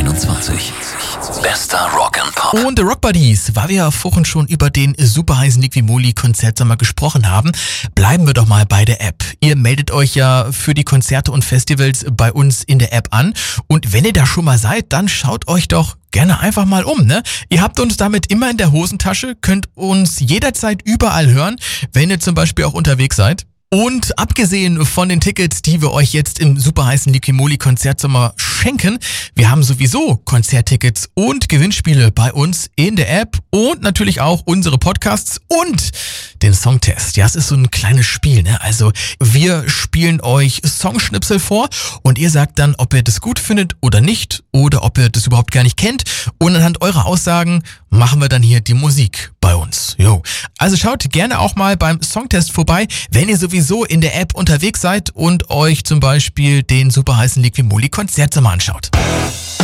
21. Bester Rock and Pop. Und Rock Buddies, weil wir ja vorhin schon über den super heißen Liquimoli Konzertsommer gesprochen haben, bleiben wir doch mal bei der App. Ihr meldet euch ja für die Konzerte und Festivals bei uns in der App an. Und wenn ihr da schon mal seid, dann schaut euch doch gerne einfach mal um, ne? Ihr habt uns damit immer in der Hosentasche, könnt uns jederzeit überall hören, wenn ihr zum Beispiel auch unterwegs seid. Und abgesehen von den Tickets, die wir euch jetzt im super heißen Liquimoli Konzertsommer schenken, wir haben sowieso Konzerttickets und Gewinnspiele bei uns in der App und natürlich auch unsere Podcasts und den Songtest. Ja, es ist so ein kleines Spiel, ne? Also wir spielen euch Songschnipsel vor und ihr sagt dann, ob ihr das gut findet oder nicht oder ob ihr das überhaupt gar nicht kennt. Und anhand eurer Aussagen machen wir dann hier die Musik bei uns. Jo. Also schaut gerne auch mal beim Songtest vorbei, wenn ihr sowieso in der App unterwegs seid und euch zum Beispiel den super heißen Liquimoli Konzertsommer anschaut.